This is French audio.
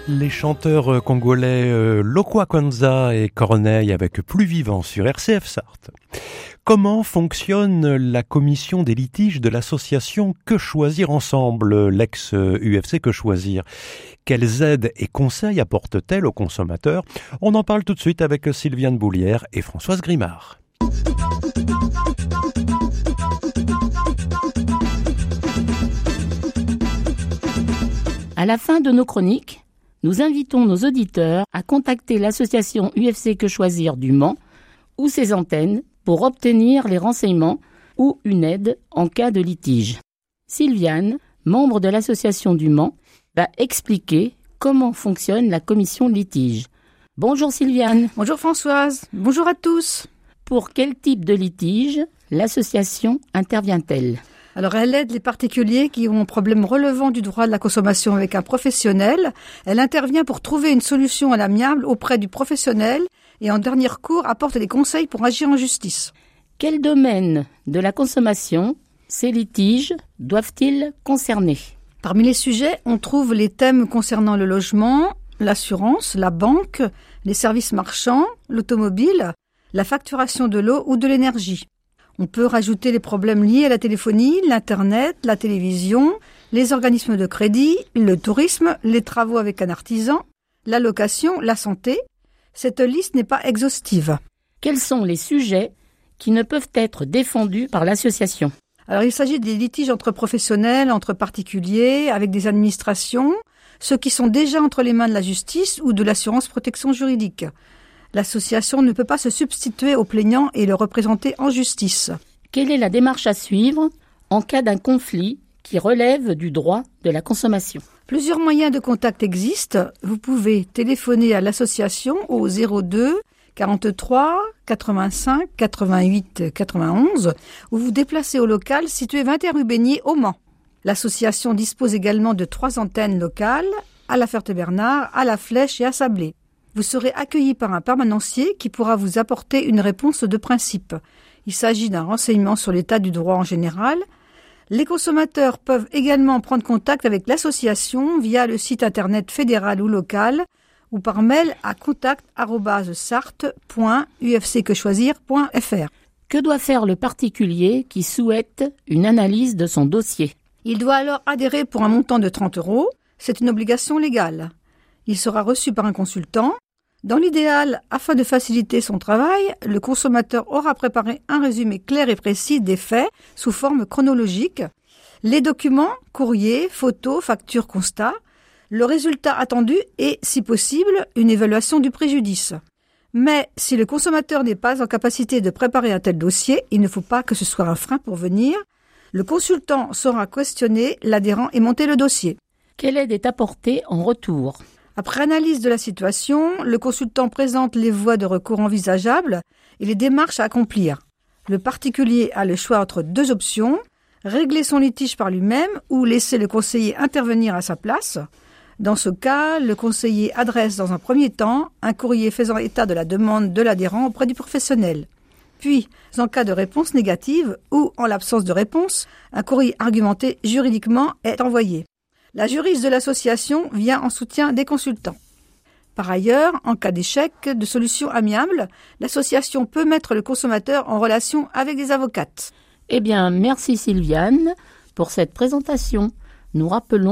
Les chanteurs congolais Lokwa Kwanza et Corneille avec Plus Vivant sur RCF Sarthe. Comment fonctionne la commission des litiges de l'association Que Choisir Ensemble, l'ex-UFC Que Choisir? Quelles aides et conseils apporte-t-elle aux consommateurs? On en parle tout de suite avec Sylviane Boulière et Françoise Grimard. À la fin de nos chroniques, nous invitons nos auditeurs à contacter l'association UFC Que Choisir du Mans ou ses antennes pour obtenir les renseignements ou une aide en cas de litige. Sylviane, membre de l'association du Mans, va expliquer comment fonctionne la commission de litige. Bonjour Sylviane. Bonjour Françoise. Bonjour à tous. Pour quel type de litige l'association intervient-elle ? Alors, elle aide les particuliers qui ont un problème relevant du droit de la consommation avec un professionnel. Elle intervient pour trouver une solution à l'amiable auprès du professionnel et en dernier recours apporte des conseils pour agir en justice. Quel domaine de la consommation ces litiges doivent-ils concerner ? Parmi les sujets, on trouve les thèmes concernant le logement, l'assurance, la banque, les services marchands, l'automobile, la facturation de l'eau ou de l'énergie. On peut rajouter les problèmes liés à la téléphonie, l'Internet, la télévision, les organismes de crédit, le tourisme, les travaux avec un artisan, la location, la santé. Cette liste n'est pas exhaustive. Quels sont les sujets qui ne peuvent être défendus par l'association ? Alors, il s'agit des litiges entre professionnels, entre particuliers, avec des administrations, ceux qui sont déjà entre les mains de la justice ou de l'assurance protection juridique. L'association ne peut pas se substituer au plaignant et le représenter en justice. Quelle est la démarche à suivre en cas d'un conflit qui relève du droit de la consommation ? Plusieurs moyens de contact existent. Vous pouvez téléphoner à l'association au 02 43 85 88 91 ou vous déplacer au local situé 21 rue Beignet au Mans. L'association dispose également de 3 antennes locales à La Ferté-Bernard, à La Flèche et à Sablé. Vous serez accueilli par un permanencier qui pourra vous apporter une réponse de principe. Il s'agit d'un renseignement sur l'état du droit en général. Les consommateurs peuvent également prendre contact avec l'association via le site internet fédéral ou local ou par mail à contact@sarthe.ufcquechoisir.fr. Que doit faire le particulier qui souhaite une analyse de son dossier ? Il doit alors adhérer pour un montant de 30 €. C'est une obligation légale. Il sera reçu par un consultant. Dans l'idéal, afin de faciliter son travail, le consommateur aura préparé un résumé clair et précis des faits sous forme chronologique, les documents, courriers, photos, factures, constats, le résultat attendu et, si possible, une évaluation du préjudice. Mais si le consommateur n'est pas en capacité de préparer un tel dossier, il ne faut pas que ce soit un frein pour venir. Le consultant saura questionner l'adhérent et monter le dossier. Quelle aide est apportée en retour ? Après analyse de la situation, le consultant présente les voies de recours envisageables et les démarches à accomplir. Le particulier a le choix entre 2 options, régler son litige par lui-même ou laisser le conseiller intervenir à sa place. Dans ce cas, le conseiller adresse dans un premier temps un courrier faisant état de la demande de l'adhérent auprès du professionnel. Puis, en cas de réponse négative ou en l'absence de réponse, un courrier argumenté juridiquement est envoyé. La juriste de l'association vient en soutien des consultants. Par ailleurs, en cas d'échec de solution amiable, l'association peut mettre le consommateur en relation avec des avocates. Eh bien, merci Sylviane pour cette présentation. Nous rappelons